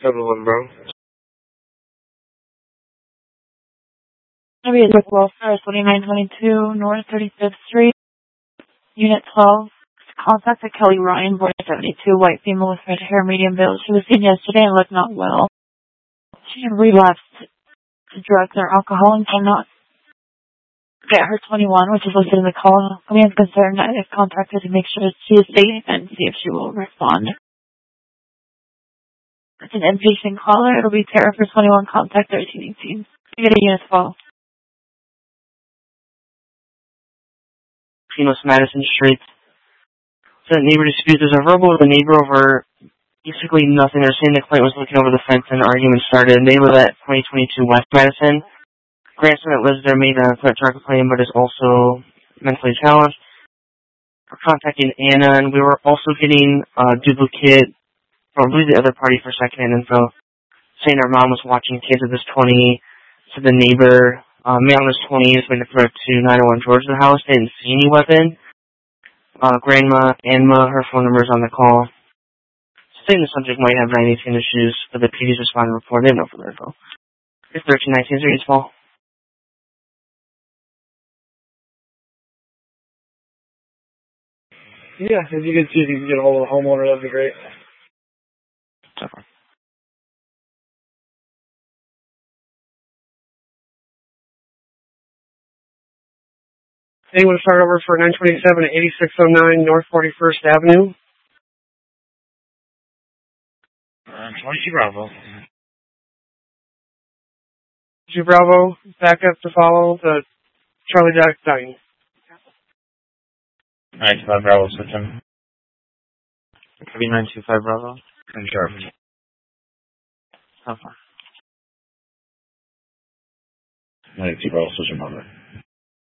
7-1, bro. Maybe it's with Welfare, 2922 North 35th Street, Unit 12. Contacted Kelly Ryan, boy 72, white female with red hair, medium build. She was seen yesterday and looked not well. She had relapsed to drugs or alcohol and cannot get her 21, which is listed in the call. We are concerned that if contacted to make sure she is safe and see if she will respond. It's an inpatient caller. It'll be Tara for 21, contact 1318. You get a unit 12. East Madison Street. So the neighbor dispute. There's a verbal with the neighbor over basically nothing. They're saying the client was looking over the fence and the argument started. They live at 2022 West Madison. Grandson that lives there made a threat to claim, but is also mentally challenged. We're contacting Anna, and we were also getting a duplicate from, I believe, the other party for second-hand info, saying our mom was watching kids at this 20. So the neighbor, male in his 20s, made a threat to 901 George the house. They didn't see any weapon. Grandma, Anma, her phone number is on the call. Saying the subject might have 918 issues, but the PD's responded to report. They have no further info. It's 1319, is there any small? Yeah, if you could see if you can get a hold of the homeowner, that'd be great. So far. Anyone start over for 927 at 8609 North 41st Avenue? 22 Bravo. 2 Bravo, back up to follow the Charlie Jack Dine. 925 Bravo, switching. Maybe 925 Bravo. And sharp. How far? 92 Bravo, switching over.